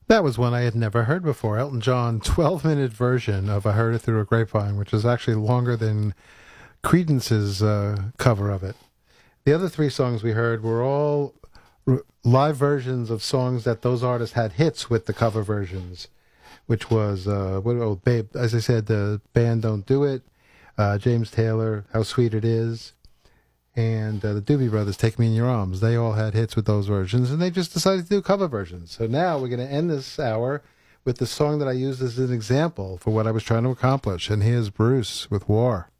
That was one I had never heard before. Elton John 12-minute version of I Heard It Through a Grapevine, which is actually longer than Creedence's cover of it. The other three songs we heard were all live versions of songs that those artists had hits with the cover versions, which was, Babe, as I said, the band Don't Do It, James Taylor, How Sweet It Is, and the Doobie Brothers, Take Me in Your Arms. They all had hits with those versions, and they just decided to do cover versions. So now we're going to end this hour with the song that I used as an example for what I was trying to accomplish. And here's Bruce with War.